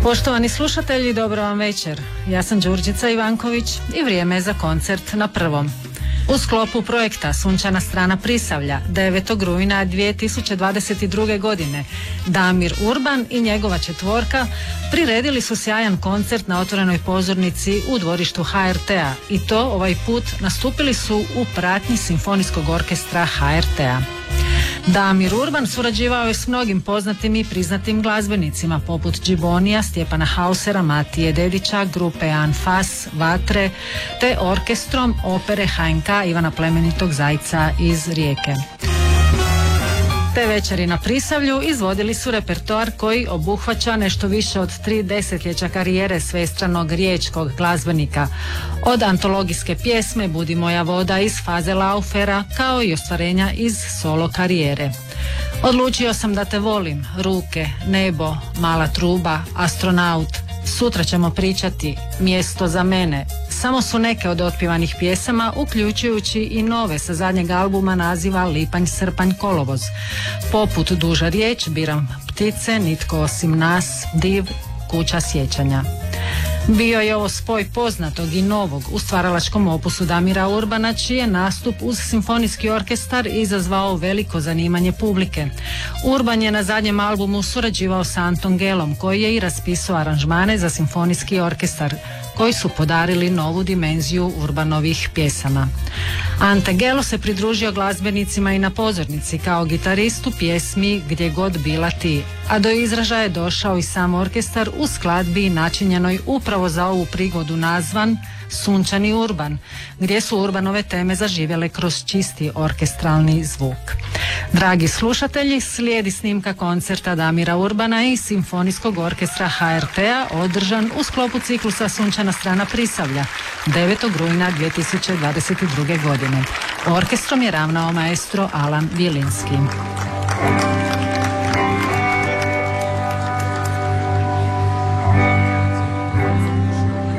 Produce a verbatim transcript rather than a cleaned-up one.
Poštovani slušatelji, dobro vam večer. Ja sam Đurđica Ivanković i vrijeme je za koncert na Prvom. U sklopu projekta Sunčana strana Prisavlja devetog rujna dvije tisuće dvadeset druge. godine Damir Urban i njegova četvorka priredili su sjajan koncert na otvorenoj pozornici u dvorištu ha er te-a i to ovaj put nastupili su u pratnji Simfonijskog orkestra ha er te-a. Damir Urban surađivao je s mnogim poznatim i priznatim glazbenicima poput Džibonija, Stjepana Hausera, Matije Dedića, grupe Anfas, Vatre te orkestrom opere ha en ka Ivana Plemenitog Zajca iz Rijeke. Te večeri na Prisavlju izvodili su repertoar koji obuhvaća nešto više od tri desetljeća karijere svestranog riječkog glazbenika. Od antologijske pjesme Budi moja voda iz faze Laufera kao i ostvarenja iz solo karijere. Odlučio sam da te volim, Ruke, Nebo, Mala truba, Astronaut, Sutra ćemo pričati, Mjesto za mene, samo su neke od otpivanih pjesama, uključujući i nove sa zadnjeg albuma naziva Lipanj, srpanj, kolovoz. Poput Duža riječ, Biram ptice, Nitko osim nas, Div, Kuća sjećanja. Bio je ovo spoj poznatog i novog u stvaralačkom opusu Damira Urbana, čiji je nastup uz simfonijski orkestar izazvao veliko zanimanje publike. Urban je na zadnjem albumu surađivao sa Anton Gelom, koji je i raspisao aranžmane za simfonijski orkestar, koji su podarili novu dimenziju Urbanovih pjesama. Ante Gelo se pridružio glazbenicima i na pozornici kao gitaristu pjesmi Gdje god bila ti, a do izražaja je došao i sam orkestar u skladbi načinjenoj upravo za ovu prigodu nazvan Sunčani Urban, gdje su Urbanove teme zaživjele kroz čisti orkestralni zvuk. Dragi slušatelji, slijedi snimka koncerta Damira Urbana i Simfonijskog orkestra ha er te-a održan u sklopu ciklusa Sunčana strana Prisavlja devetog rujna dvije tisuće dvadeset druge. godine. Orkestrom je ravnao maestro Alan Vilinski.